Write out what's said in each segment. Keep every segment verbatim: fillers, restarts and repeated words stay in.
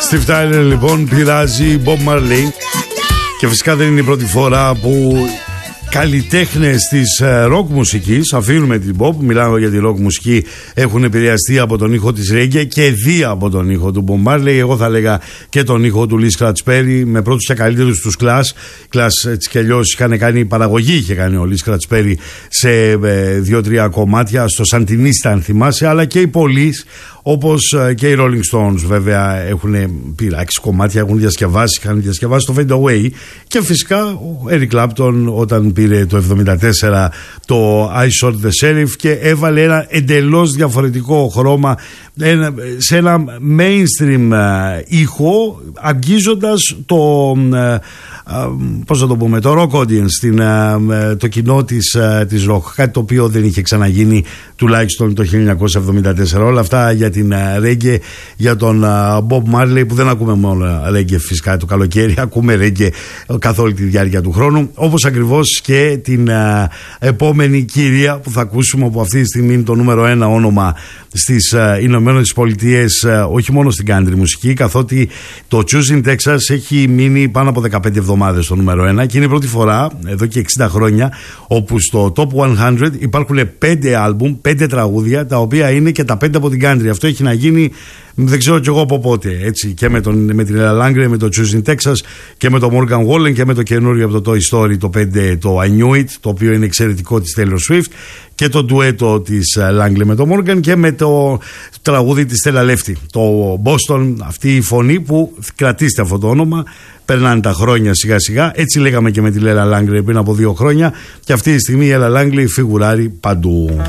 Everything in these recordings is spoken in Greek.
Steve Tyler λοιπόν πειράζει Bob Marley. Και φυσικά δεν είναι η πρώτη φορά που καλλιτέχνες της ροκ μουσικής, αφήνουμε την pop, μιλάμε για τη ροκ μουσική, έχουν επηρεαστεί από τον ήχο της reggae και δει από τον ήχο του Bob Marley. Εγώ θα έλεγα και τον ήχο του Lee Scratch Perry, με πρώτους και καλύτερους τους Clash. Clash έτσι κι αλλιώς είχαν κάνει παραγωγή, είχε κάνει ο Lee Scratch Perry σε ε, δύο-τρία κομμάτια, στο Σαντινίστα αν θυμάσαι, αλλά και οι Police, όπως και οι Rolling Stones βέβαια έχουν πειράξει κομμάτια, έχουν διασκευάσει, είχαν διασκευάσει το Fade Away, και φυσικά ο Eric Clapton όταν πήρε το εβδομήντα τέσσερα το I Shot the Sheriff και έβαλε ένα εντελώς διαφορετικό χρώμα ένα, σε ένα mainstream ήχο, αγγίζοντας το πώς θα το πούμε, το rock audience, την, το κοινό της, της rock, κάτι το οποίο δεν είχε ξαναγίνει τουλάχιστον το χίλια εννιακόσια εβδομήντα τέσσερα. Όλα αυτά για την reggae, για τον Bob Marley, που δεν ακούμε μόνο reggae φυσικά το καλοκαίρι, ακούμε reggae καθ' όλη τη διάρκεια του χρόνου, όπως ακριβώς και την α, επόμενη κυρία που θα ακούσουμε, που αυτή τη στιγμή είναι το νούμερο ένα όνομα στις Ηνωμένες Πολιτείες, όχι μόνο στην country μουσική, καθότι το Choosing Texas έχει μείνει πάνω από δεκαπέντε εβδομάδες στο νούμερο ένα, και είναι η πρώτη φορά εδώ και εξήντα χρόνια όπου στο Top εκατό υπάρχουν πέντε άλμπουμ, πέντε τραγούδια, τα οποία είναι και τα πέντε από την country. Αυτό έχει να γίνει δεν ξέρω κι εγώ από πότε, έτσι, και με, τον, με την Ella Langley, με το Choosing Texas, και με το Morgan Wallen, και με το καινούριο από το Toy Story το πέντε, το I Knew It, το οποίο είναι εξαιρετικό, της Taylor Swift, και το ντουέτο της Langley με το Morgan, και με το τραγούδι της Stella Lefty, το Boston, αυτή η φωνή που κρατήστε αυτό το όνομα. Περνάνε τα χρόνια σιγά σιγά, έτσι λέγαμε και με τη Ella Langley πριν από δύο χρόνια, και αυτή τη στιγμή η Ella Langley φιγουράρει παντού.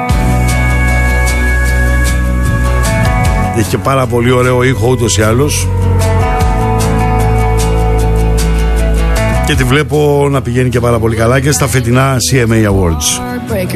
Έχει και πάρα πολύ ωραίο ήχο ούτως ή άλλως, και τη βλέπω να πηγαίνει και πάρα πολύ καλά και στα φετινά σι εμ έι Awards.